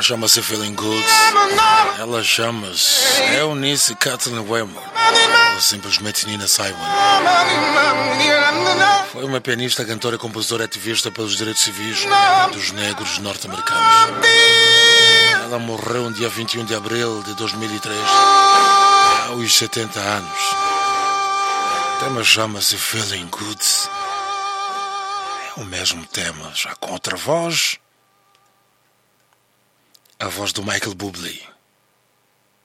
tema chama-se Feeling Good. Ela chama-se Eunice Kathleen Waymore, ou simplesmente Nina Simon. Foi uma pianista, cantora, compositora e ativista pelos direitos civis dos negros norte-americanos. Ela morreu no dia 21 de abril de 2003, aos 70 anos. O tema chama-se Feeling Good. É o mesmo tema, já com outra voz. A voz do Michael Bublé.